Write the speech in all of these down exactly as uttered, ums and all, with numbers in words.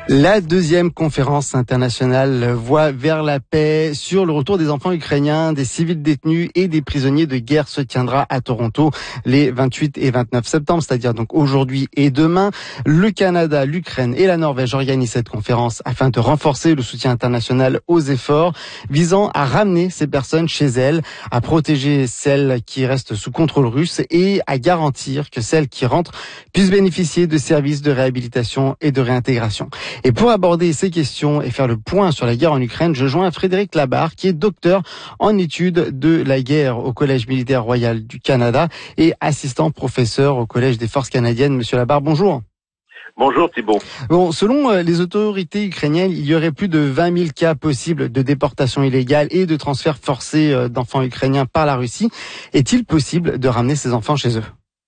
La deuxième conférence internationale Voix vers la paix sur le retour des enfants ukrainiens, des civils détenus et des prisonniers de guerre se tiendra à Toronto les vingt-huit et vingt-neuf septembre, c'est-à-dire donc aujourd'hui et demain. Le Canada, l'Ukraine et la Norvège organisent cette conférence afin de renforcer le soutien international aux efforts visant à ramener ces personnes chez elles, à protéger celles qui restent sous contrôle russe et à garantir que celles qui rentrent puissent bénéficier de services de réhabilitation et de réintégration. Et pour aborder ces questions et faire le point sur la guerre en Ukraine, je joins Frédéric Labarre, qui est docteur en études de la guerre au Collège militaire royal du Canada et assistant professeur au Collège des forces canadiennes. Monsieur Labarre, bonjour. Bonjour Thibault. Bon, selon les autorités ukrainiennes, il y aurait plus de vingt mille cas possibles de déportation illégale et de transfert forcé d'enfants ukrainiens par la Russie. Est-il possible de ramener ces enfants chez eux?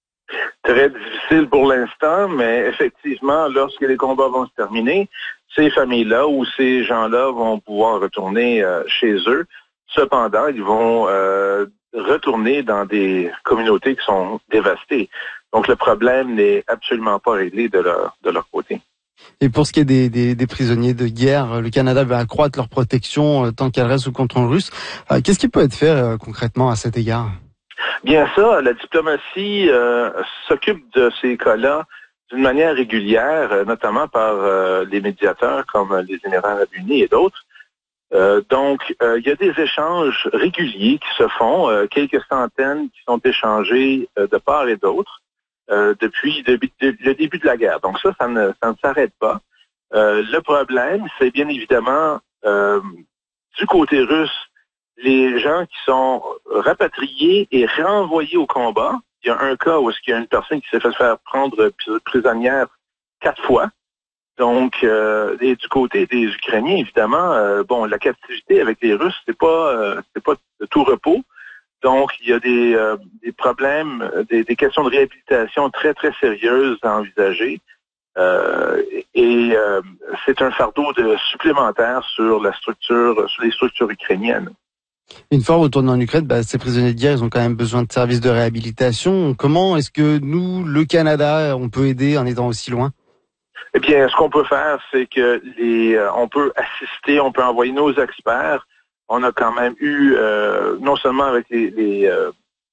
Très difficile pour l'instant, mais effectivement, lorsque les combats vont se terminer, ces familles-là ou ces gens-là vont pouvoir retourner euh, chez eux. Cependant, ils vont euh, retourner dans des communautés qui sont dévastées. Donc, le problème n'est absolument pas réglé de leur, de leur côté. Et pour ce qui est des, des, des prisonniers de guerre, le Canada veut accroître leur protection euh, tant qu'elle reste sous contrôle russe. Euh, qu'est-ce qui peut être fait euh, concrètement à cet égard? Bien ça, la diplomatie euh, s'occupe de ces cas-là d'une manière régulière, euh, notamment par euh, les médiateurs comme les Émirats arabes unis et d'autres. Euh, donc, euh, il y a des échanges réguliers qui se font, euh, quelques centaines qui sont échangés euh, de part et d'autre euh, depuis de, de, le début de la guerre. Donc ça, ça ne, ça ne s'arrête pas. Euh, le problème, c'est bien évidemment euh, du côté russe, les gens qui sont rapatriés et renvoyés au combat. Il y a un cas où il y a une personne qui s'est fait faire prendre prisonnière quatre fois. Donc, euh, et du côté des Ukrainiens, évidemment, euh, bon, la captivité avec les Russes, c'est pas, euh, c'est pas de tout repos. Donc, il y a des, euh, des problèmes, des, des questions de réhabilitation très très sérieuses à envisager. Euh, et euh, c'est un fardeau de supplémentaire sur la structure, sur les structures ukrainiennes. Une fois retournés en Ukraine, bah, ces prisonniers de guerre, ils ont quand même besoin de services de réhabilitation. Comment est-ce que nous, le Canada, on peut aider en étant aussi loin? Eh bien, ce qu'on peut faire, c'est que les, euh, on peut assister, on peut envoyer nos experts. On a quand même eu, euh, non seulement avec les, les, euh,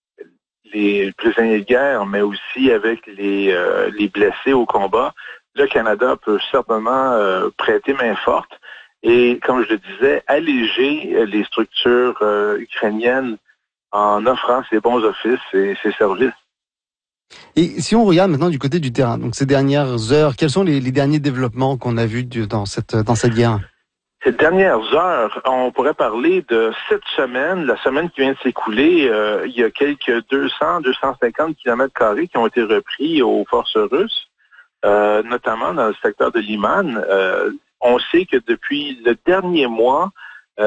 les prisonniers de guerre, mais aussi avec les, euh, les blessés au combat. Le Canada peut certainement euh, prêter main forte. Et, comme je le disais, alléger les structures euh, ukrainiennes en offrant ses bons offices et ses services. Et si on regarde maintenant du côté du terrain, donc ces dernières heures, quels sont les, les derniers développements qu'on a vus dans cette, dans cette guerre? Ces dernières heures, on pourrait parler de cette semaine, la semaine qui vient de s'écouler, euh, il y a quelques deux cents à deux cent cinquante kilomètres carrés qui ont été repris aux forces russes, euh, notamment dans le secteur de Liman. Euh, On sait que depuis le dernier mois,